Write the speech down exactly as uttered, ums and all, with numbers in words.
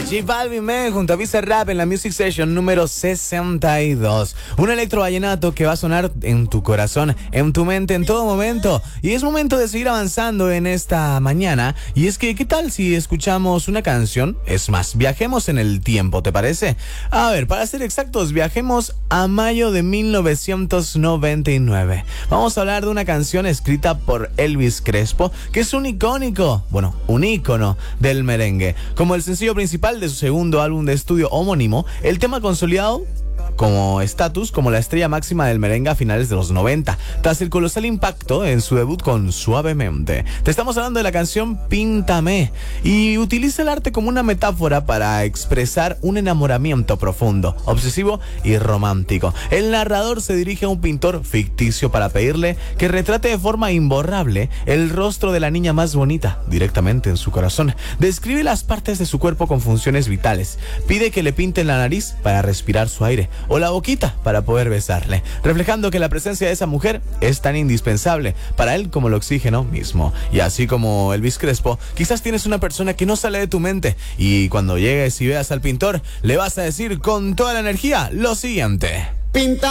J Balvin, man, junto a Bizarrap en la Music Session número sesenta y dos. Un electro vallenato que va a sonar en tu corazón, en tu mente, en todo momento. Y es momento de seguir avanzando en esta mañana. Y es que, ¿qué tal si escuchamos una canción? Es más, viajemos en el tiempo, ¿te parece? A ver, para ser exactos, viajemos a mayo de mil novecientos noventa y nueve. Vamos a hablar de una canción escrita por Elvis Crespo, que es un icónico, bueno, un ícono del merengue. Como el sencillo principal de su segundo álbum de estudio homónimo, el tema consolidado como estatus como la estrella máxima del merengue a finales de los noventa, tras el colosal impacto en su debut con Suavemente. Te estamos hablando de la canción Píntame, y utiliza el arte como una metáfora para expresar un enamoramiento profundo, obsesivo y romántico. El narrador se dirige a un pintor ficticio para pedirle que retrate de forma imborrable el rostro de la niña más bonita directamente en su corazón. Describe las partes de su cuerpo con funciones vitales. Pide que le pinten la nariz para respirar su aire, o la boquita para poder besarle, reflejando que la presencia de esa mujer es tan indispensable para él como el oxígeno mismo. Y así como Elvis Crespo, quizás tienes una persona que no sale de tu mente, y cuando llegues y veas al pintor, le vas a decir con toda la energía lo siguiente: Pinta